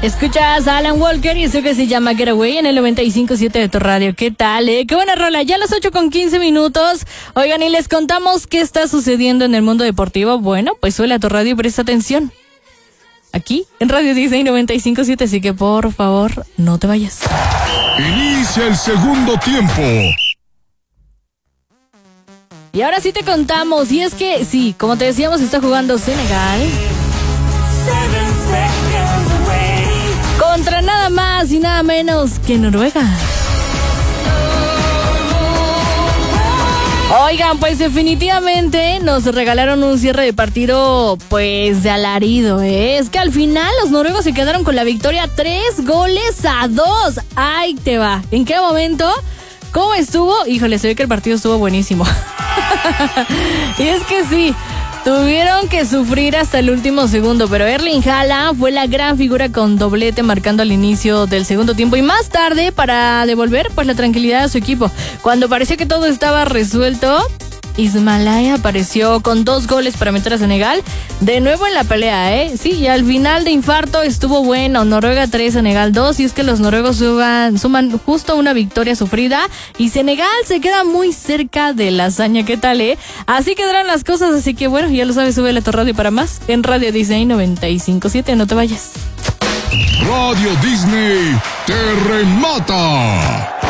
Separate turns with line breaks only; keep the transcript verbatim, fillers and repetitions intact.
Escuchas a Alan Walker y eso que se llama Getaway en el noventa y cinco punto siete de tu radio. ¿Qué tal, eh? Qué buena rola. Ya a las ocho con quince minutos. Oigan, y les contamos qué está sucediendo en el mundo deportivo. Bueno, pues suele a tu radio y presta atención. Aquí, en Radio Disney noventa y cinco punto siete, así que por favor, no te vayas.
Inicia el segundo tiempo.
Y ahora sí te contamos, y es que, sí, como te decíamos, está jugando Senegal contra nada más y nada menos que Noruega. Oigan, pues definitivamente nos regalaron un cierre de partido, pues, de alarido, ¿eh? Es que al final los noruegos se quedaron con la victoria tres goles a dos. ¡Ay, te va! ¿En qué momento? ¿Cómo estuvo? Híjole, se ve que el partido estuvo buenísimo. Y es que sí, tuvieron que sufrir hasta el último segundo, pero Erling Haaland fue la gran figura con doblete marcando al inicio del segundo tiempo y más tarde para devolver pues la tranquilidad a su equipo. Cuando parecía que todo estaba resuelto, Ismailai apareció con dos goles para meter a Senegal de nuevo en la pelea, ¿eh? Sí, y al final de infarto estuvo bueno. Noruega tres, Senegal dos, y es que los noruegos suban, suman justo una victoria sufrida y Senegal se queda muy cerca de la hazaña. ¿Qué tal, eh? Así quedaron las cosas, así que bueno, ya lo sabes, súbele a tu radio para más en Radio Disney noventa y cinco punto siete, no te vayas.
Radio Disney te remata.